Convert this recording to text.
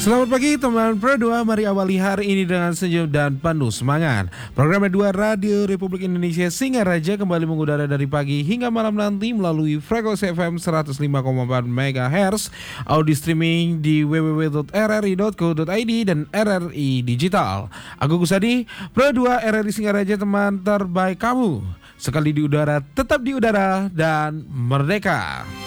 Selamat pagi teman Pro 2, mari awali hari ini dengan senyum dan penuh semangat. Program 2 Radio Republik Indonesia Singaraja kembali mengudara dari pagi hingga malam nanti melalui frekuensi FM 105,4 MHz, audio streaming di www.rri.co.id dan RRI Digital. Aku Gusadi, Pro 2 RRI Singaraja, teman terbaik kamu. Sekali di udara, tetap di udara dan merdeka.